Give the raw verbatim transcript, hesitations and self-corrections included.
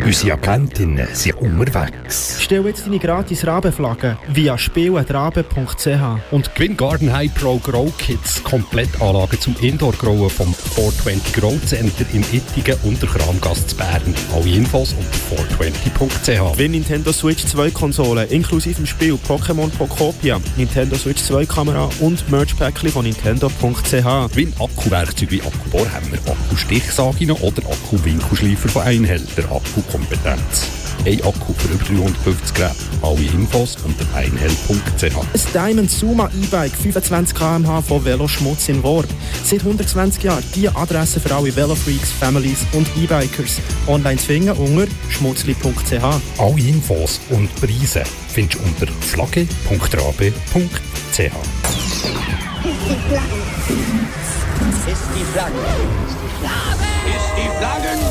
Unsere Agentinnen sind unterwegs. Stell jetzt deine gratis Rabenflagge via spiel at rabe punkt c h Und gewinn Garden High Pro Grow Kits, Komplettanlagen zum Indoor-Growen vom four twenty Grow Center in Ittigen und der Kramgasse zu Bern. Alle Infos unter four twenty punkt c h. Gewinn Nintendo Switch zwei Konsolen, inklusive dem Spiel Pokémon Pokopia, Nintendo Switch zwei Kamera und Merch-Päckchen von nintendo punkt c h. Gewinn Akkuwerkzeuge wie Akkubohrhammer, Akku-Stichsaginen oder Akku-Winkelschleifer von Einhell, der Akkukompetenz. Ein Akku für über dreihundertfünfzig Geräte. Alle Infos unter einhell punkt c h. Ein Diamond Zuma E-Bike fünfundzwanzig Kilometer pro Stunde von Veloschmutz in Worb. Seit hundertzwanzig Jahren die Adresse für alle Velofreaks, Families und E-Bikers. Online zu finden unter schmutzli punkt c h. Alle Infos und Preise findest du unter flagge punkt rabe punkt c h. Ist die Flagge. Ist die Flagge. Ist die Flagge.